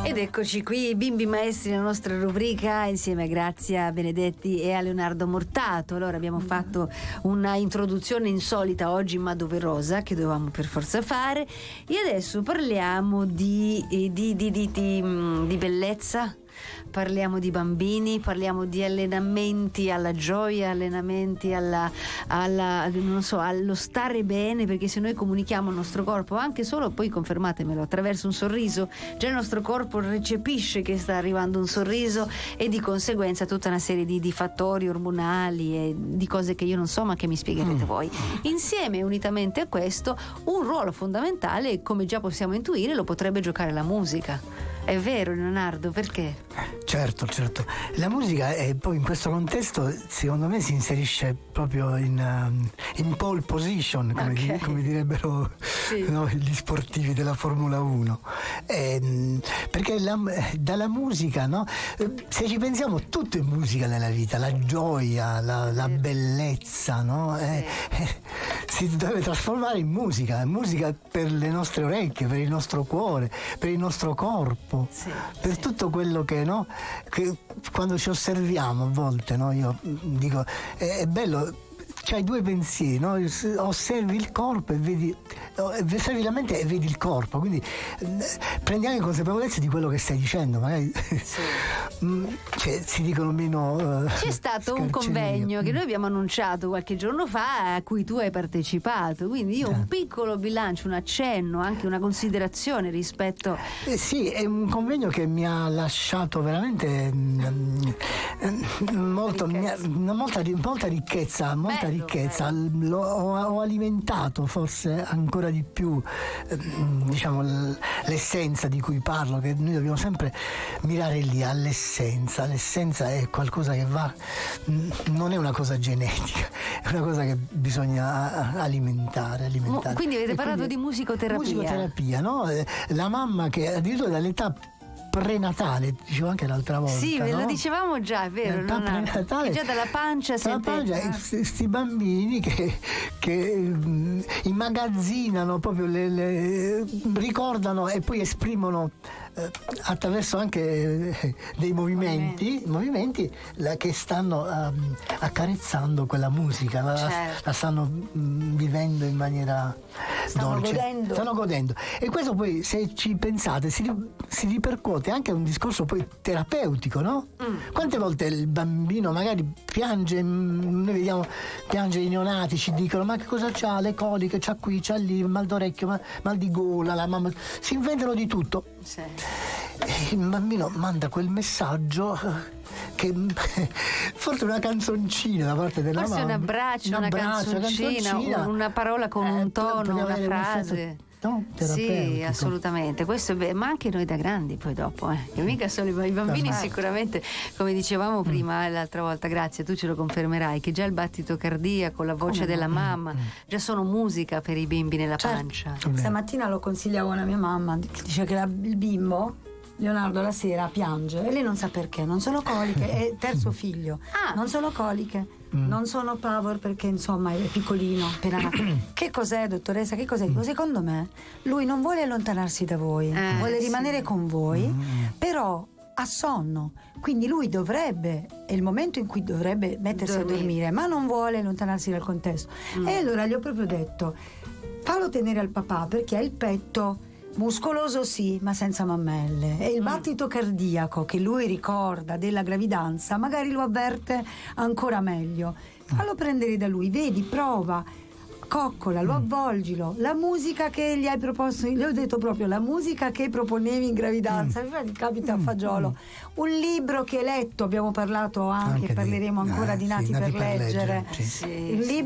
Ed eccoci qui, bimbi maestri, la nostra rubrica, insieme a Grazia Benedetti e a Leonardo Mortato. Allora abbiamo fatto una introduzione insolita oggi, ma doverosa, che dovevamo per forza fare, e adesso parliamo di bellezza. Parliamo di bambini, parliamo di allenamenti alla gioia, allenamenti non so, allo stare bene, perché se noi comunichiamo il nostro corpo anche solo, poi confermatemelo, attraverso un sorriso, già il nostro corpo recepisce che sta arrivando un sorriso, e di conseguenza tutta una serie di fattori ormonali e di cose che io non so ma che mi spiegherete voi. Insieme, unitamente a questo, un ruolo fondamentale, come già possiamo intuire, lo potrebbe giocare la musica. È vero, Leonardo, perché? Certo. La musica poi in questo contesto secondo me si inserisce proprio in pole position, come direbbero gli sportivi della Formula 1. Perché dalla musica, no? Se ci pensiamo, tutto è musica nella vita, la gioia, la bellezza, no? Si deve trasformare in musica per le nostre orecchie, per il nostro cuore, per il nostro corpo, per tutto quello che, no? Che quando ci osserviamo a volte, no? Io dico, è bello, c'hai due pensieri, no? Osservi il corpo e vedi, osservi la mente e vedi il corpo, quindi prendi anche consapevolezza di quello che stai dicendo, magari si dicono meno. C'è stato un convegno che noi abbiamo annunciato qualche giorno fa, a cui tu hai partecipato, quindi io un piccolo bilancio, un accenno, anche una considerazione rispetto. Sì, è un convegno che mi ha lasciato veramente molta ricchezza, ho alimentato forse ancora di più diciamo l'essenza di cui parlo, che noi dobbiamo sempre mirare lì all'essenza. L'essenza è qualcosa che va, non è una cosa genetica, è una cosa che bisogna alimentare. Quindi avete parlato di musicoterapia, no? La mamma che addirittura dall'età prenatale, dicevo anche l'altra volta. Sì, ve lo no? dicevamo già, è vero. Prenatale, già dalla pancia questi bambini che immagazzinano proprio ricordano e poi esprimono attraverso anche dei movimenti che stanno accarezzando quella musica, la stanno vivendo in maniera dolce, stanno godendo. E questo poi, se ci pensate, si ripercuote anche un discorso poi terapeutico, no? Quante volte il bambino magari piange, noi vediamo piange i neonati, ci dicono ma che cosa c'ha, le coliche, c'ha qui, c'ha lì, mal d'orecchio, mal di gola, la mamma, si inventano di tutto. E il bambino manda quel messaggio che forse una canzoncina da parte della mamma, un abbraccio, una canzoncina, una parola con un tono, una frase. No, sì, assolutamente. Questo ma anche noi da grandi poi dopo, che mica solo i bambini sicuramente, come dicevamo prima l'altra volta, Grazia, tu ce lo confermerai, che già il battito cardiaco, la voce della mamma già sono musica per i bimbi nella pancia. Stamattina lo consigliavo a una mia mamma, che dice che il bimbo Leonardo la sera piange e lei non sa perché, non sono coliche, è terzo figlio, non sono coliche, non sono pavor perché insomma è piccolino, appena nato. Che cos'è, dottoressa? Che cos'è? Secondo me lui non vuole allontanarsi da voi, vuole rimanere con voi, però ha sonno, quindi lui dovrebbe, è il momento in cui dovrebbe mettersi a dormire, ma non vuole allontanarsi dal contesto. E allora gli ho proprio detto, fallo tenere al papà perché ha il petto muscoloso sì, ma senza mammelle, e il battito cardiaco che lui ricorda della gravidanza magari lo avverte ancora meglio. Fallo prendere da lui, vedi, prova, coccolalo, avvolgilo. La musica che gli hai proposto, gli ho detto proprio la musica che proponevi in gravidanza, mi capita a fagiolo. Un libro che hai letto, abbiamo parlato anche parleremo ancora di Nati per leggere. Il libro